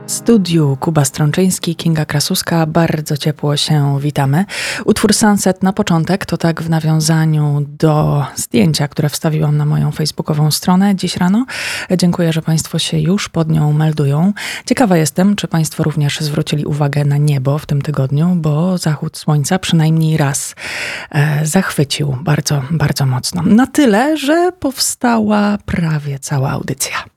Studiu Kuba Strączyński, Kinga Krasuska, bardzo ciepło się witamy. Utwór Sunset na początek, to tak w nawiązaniu do zdjęcia, które wstawiłam na moją facebookową stronę dziś rano. Dziękuję, że Państwo się już pod nią meldują. Ciekawa jestem, czy Państwo również zwrócili uwagę na niebo w tym tygodniu, bo zachód słońca przynajmniej raz zachwycił bardzo, bardzo mocno. Na tyle, że powstała prawie cała audycja.